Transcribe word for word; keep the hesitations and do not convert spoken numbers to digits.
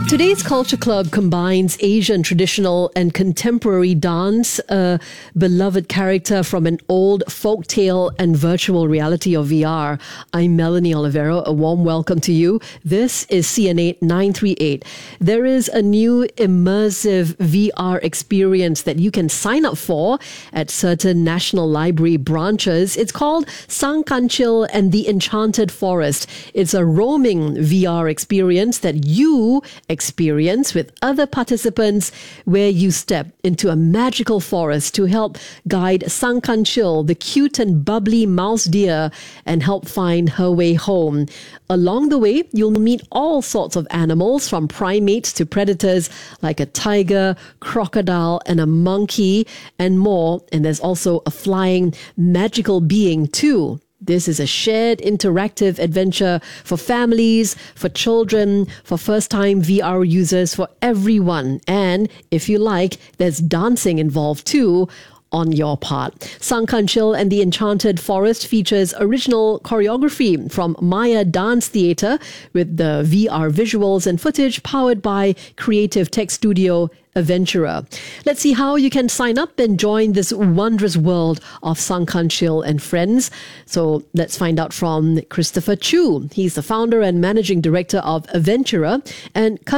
Today's Culture Club combines Asian traditional and contemporary dance, a beloved character from an old folk tale and virtual reality or V R. I'm Melanie Olivero. A warm welcome to you. This is C N eight nine three eight. There is a new immersive V R experience that you can sign up for at certain National Library branches. It's called Sang Kanchil and the Enchanted Forest. It's a roaming V R experience that you experience with other participants, where you step into a magical forest to help guide Sang Kanchil, the cute and bubbly mouse deer, and help find her way home. Along the way, you'll meet all sorts of animals, from primates to predators like a tiger, crocodile, and a monkey, and more. And there's also a flying magical being too. This is a shared interactive adventure for families, for children, for first-time V R users, for everyone. And if you like, there's dancing involved too, on your part. Sang Kanchil and the Enchanted Forest features original choreography from Maya Dance Theatre with the V R visuals and footage powered by creative tech studio Aventura. Let's see how you can sign up and join this wondrous world of Sang Kanchil and friends. So let's find out from Christopher Chu. He's the founder and managing director of Aventura and